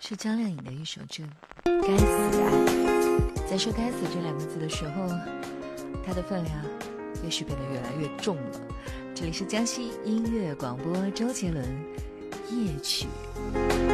是张靓颖的一首《该死的爱》。在说该死这两个字的时候，它的分量也许变得越来越重了。这里是江西音乐广播，周杰伦夜曲。